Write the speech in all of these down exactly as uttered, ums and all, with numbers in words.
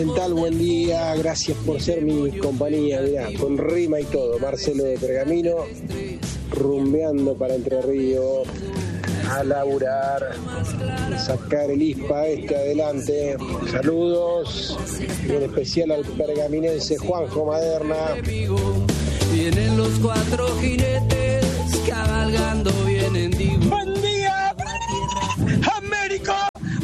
Tal, buen día, gracias por ser mi compañía, mirá, con rima y todo. Marcelo de Pergamino, rumbeando para Entre Ríos, a laburar, sacar el I S P A este adelante. Saludos, y en especial al pergaminense Juanjo Maderna. Vienen los cuatro jinetes cabalgando, vienen digo. ¡Buen día, Américo!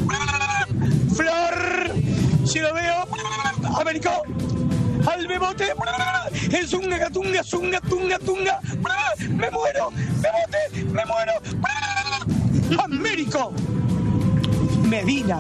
¡Flor! Si lo veo, Américo, al bebote, es un gatunga, zunga, tunga, tunga, me muero, bebote, me muero, Américo, Medina.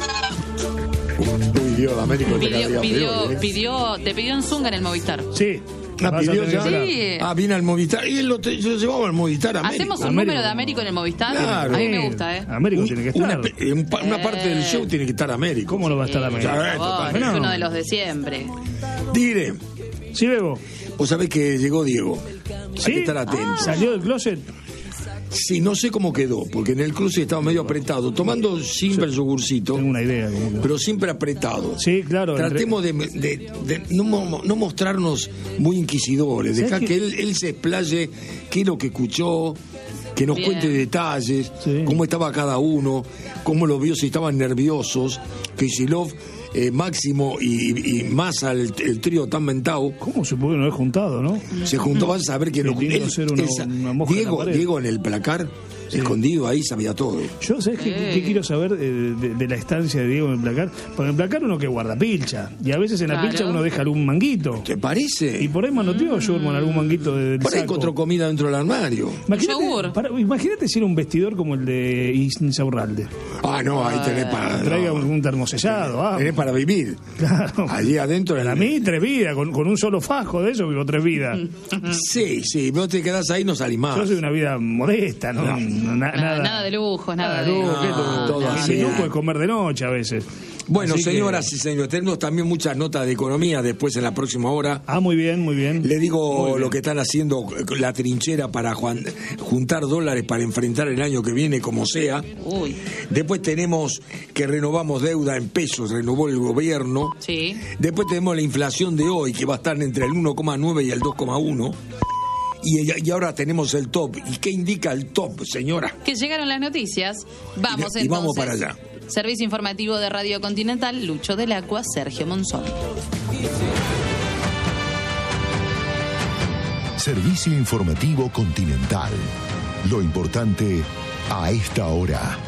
Uy, Dios, Américo te Pidió, quedaría pidió, peor, ¿eh? pidió, te pidió en Zunga en el Movistar. Sí. Ah, pidió ya. Sí. Ah, vine al Movistar. Y él lo, te, lo llevaba al Movistar. Américo. Hacemos un Américo. número de Américo en el Movistar. Claro. A mí me gusta, ¿eh? Américo Un- tiene que estar. Una, pe- un pa- una parte del show tiene que estar Américo. ¿Cómo no va a estar Sí, Américo? por Ya, favor, totalmente. es No. uno de los de siempre. Dire, Sí, Bebo. vos sabés que llegó Diego. ¿Sí? Hay que estar atentos. ¿Salió del closet? Sí, no sé cómo quedó, porque en el cruce estaba medio apretado, tomando siempre el yogurcito, Tengo una idea. Como que... pero siempre apretado. Sí, claro. Tratemos de, de- de no, mo- no mostrarnos muy inquisidores, ¿Sabes dejar qué? que él, él se explaye qué es lo que escuchó, que nos Bien. cuente detalles, Sí. cómo estaba cada uno, cómo lo vio, si estaban nerviosos, Kicillof, eh, Máximo y, y Massa, el, el trío tan mentado, ¿Cómo se puede no haber juntado, no? se juntaban a saber que Qué lo, lindo él- ser una- él sa- una mosca en la Diego, pared. Diego en el placar, escondido ahí, sabía todo. Yo, ¿sabes qué, Eh. qué quiero saber eh, de, de la estancia de Diego en el placar? Porque en el placar uno que guarda pilcha. Y a veces en la Claro. pilcha uno deja algún manguito. ¿Te parece? Y por ahí manoteó Schurman algún manguito del Por ahí saco. encontró comida dentro del armario. Imagínate, yogur. para- imagínate si era un vestidor como el de Insaurralde. Ah, no, ahí tenés para. Traiga no. un, un termosellado. Ah, Tenés para vivir. claro. Allí adentro. Para el- mí, tres vidas. Con, con un solo fajo de eso vivo tres vidas. Sí, sí, vos te quedás ahí y no salís más. Yo soy una vida modesta, ¿no? No. Na- Nada, nada de lujo, nada de de- lujo. ¿qué No, lujo? todo Mi así. lujo es comer de noche a veces. Bueno, Así que- señoras y señores, tenemos también muchas notas de economía después en la próxima hora. Ah, muy bien, muy bien. Le Muy digo bien. lo que están haciendo la trinchera para juan- juntar dólares para enfrentar el año que viene como sea. Uy, Después tenemos que renovamos deuda en pesos, renovó el gobierno. sí. Después tenemos la inflación de hoy, que va a estar entre el uno coma nueve y el dos coma uno. Y, y ahora tenemos el top. ¿Y qué indica el top, señora? Que llegaron las noticias. Vamos Y- y entonces. vamos para allá. Servicio informativo de Radio Continental, Lucho del Agua, Sergio Monzón. Servicio informativo Continental. Lo importante a esta hora.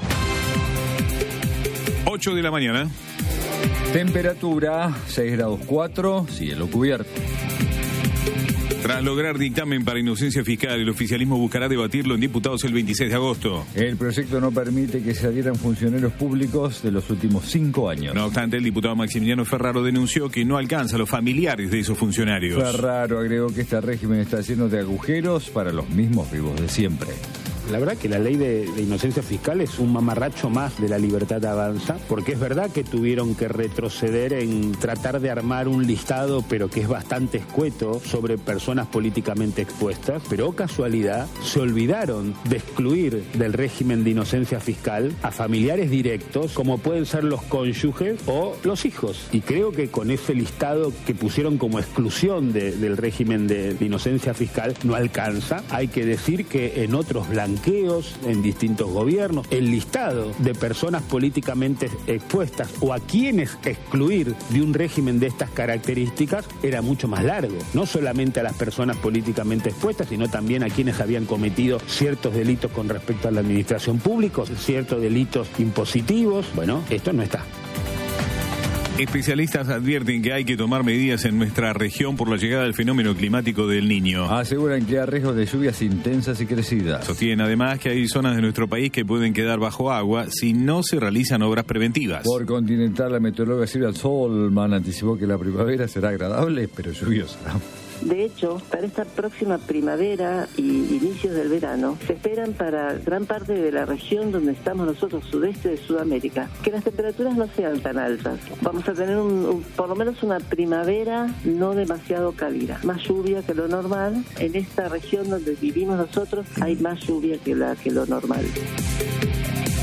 ocho de la mañana. Temperatura seis grados cuatro, cielo cubierto. Tras lograr dictamen para inocencia fiscal, el oficialismo buscará debatirlo en diputados el veintiséis de agosto. El proyecto no permite que se adhieran funcionarios públicos de los últimos cinco años. No obstante, el diputado Maximiliano Ferraro denunció que no alcanza a los familiares de esos funcionarios. Ferraro agregó que este régimen está lleno de agujeros para los mismos vivos de siempre. La verdad que la ley de, de inocencia fiscal es un mamarracho más de la Libertad Avanza, porque es verdad que tuvieron que retroceder en tratar de armar un listado, pero que es bastante escueto, sobre personas políticamente expuestas, pero oh casualidad, se olvidaron de excluir del régimen de inocencia fiscal a familiares directos, como pueden ser los cónyuges o los hijos. Y creo que con ese listado que pusieron como exclusión de- del régimen de, de inocencia fiscal no alcanza. Hay que decir que en otros blanqueos, en distintos gobiernos, el listado de personas políticamente expuestas o a quienes excluir de un régimen de estas características era mucho más largo. No solamente a las personas políticamente expuestas, sino también a quienes habían cometido ciertos delitos con respecto a la administración pública, ciertos delitos impositivos. Bueno, esto no está. Especialistas advierten que hay que tomar medidas en nuestra región por la llegada del fenómeno climático del Niño. Aseguran que hay riesgo de lluvias intensas y crecidas. Sostienen además que hay zonas de nuestro país que pueden quedar bajo agua si no se realizan obras preventivas. Por Continental, la meteoróloga Silvia Solman anticipó que la primavera será agradable, pero lluviosa. De hecho, para esta próxima primavera y inicios del verano, se esperan para gran parte de la región donde estamos nosotros, sudeste de Sudamérica, que las temperaturas no sean tan altas. Vamos a tener un, un, por lo menos una primavera no demasiado cálida, más lluvia que lo normal. En esta región donde vivimos nosotros hay más lluvia que, la, que lo normal.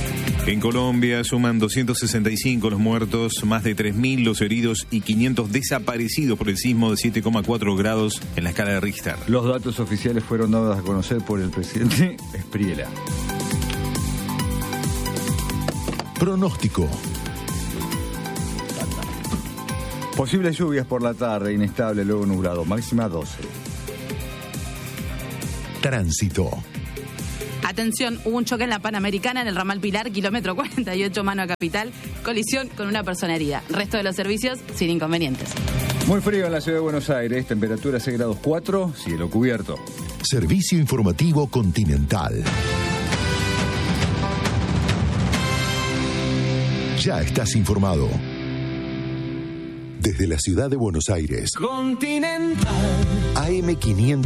En Colombia suman doscientos sesenta y cinco los muertos, más de tres mil los heridos y quinientos desaparecidos por el sismo de siete coma cuatro grados en la escala de Richter. Los datos oficiales fueron dados a conocer por el presidente Espriella. Pronóstico. Posibles lluvias por la tarde, inestable, luego nublado, máxima doce. Tránsito. Atención, hubo un choque en la Panamericana en el ramal Pilar, kilómetro cuarenta y ocho, mano a Capital. Colisión con una persona herida. Resto de los servicios sin inconvenientes. Muy frío en la ciudad de Buenos Aires, temperatura seis grados cuatro, cielo cubierto. Servicio informativo Continental. Ya estás informado. Desde la ciudad de Buenos Aires. Continental. A M quinientos.